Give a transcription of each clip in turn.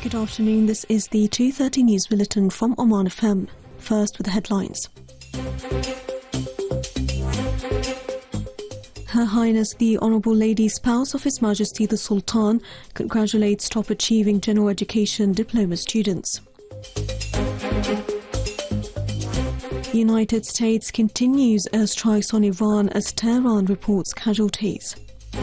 Good afternoon. This is the 2:30 News Bulletin from Oman FM. First with the headlines. Her Highness the Honourable Lady Spouse of His Majesty the Sultan congratulates top achieving general education diploma students. The United States continues airstrikes on Iran as Tehran reports casualties.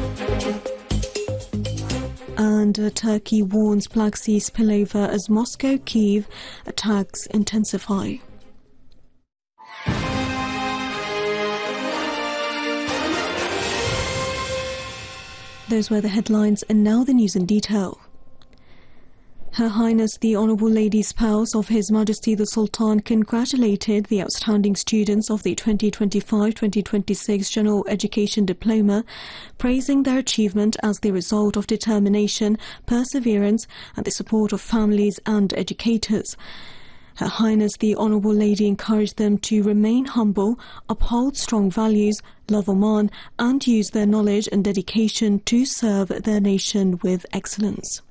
And Turkey warns Black Sea spillover as Moscow-Kyiv attacks intensify. Those were the headlines, and now the news in detail. Her Highness the Honourable Lady Spouse of His Majesty the Sultan congratulated the outstanding students of the 2025-2026 General Education Diploma, praising their achievement as the result of determination, perseverance and the support of families and educators. Her Highness the Honourable Lady encouraged them to remain humble, uphold strong values, love Oman and use their knowledge and dedication to serve their nation with excellence.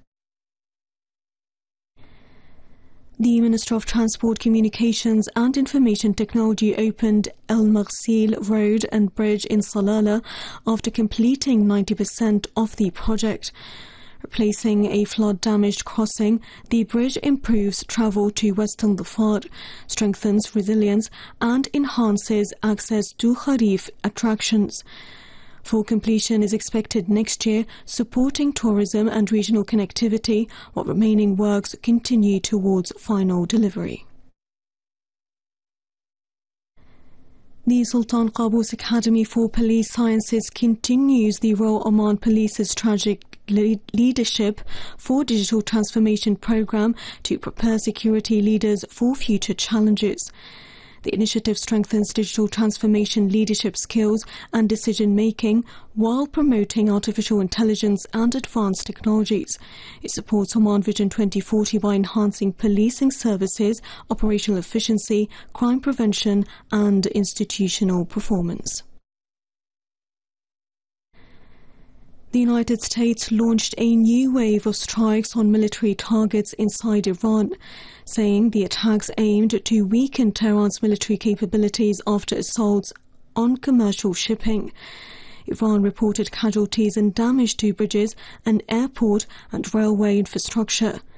The Minister of Transport, Communications and Information Technology opened El Marsil Road and Bridge in Salalah after completing 90% of the project. Replacing a flood-damaged crossing, the bridge improves travel to Western Dhofar, strengthens resilience and enhances access to Kharif attractions. Full completion is expected next year, supporting tourism and regional connectivity, while remaining works continue towards final delivery. The Sultan Qaboos Academy for Police Sciences continues the Royal Oman Police's strategic leadership for digital transformation program to prepare security leaders for future challenges. The initiative strengthens digital transformation leadership skills and decision-making while promoting artificial intelligence and advanced technologies. It supports Oman Vision 2040 by enhancing policing services, operational efficiency, crime prevention and institutional performance. The United States launched a new wave of strikes on military targets inside Iran, saying the attacks aimed to weaken Tehran's military capabilities after assaults on commercial shipping. Iran reported casualties and damage to bridges, an airport and railway infrastructure.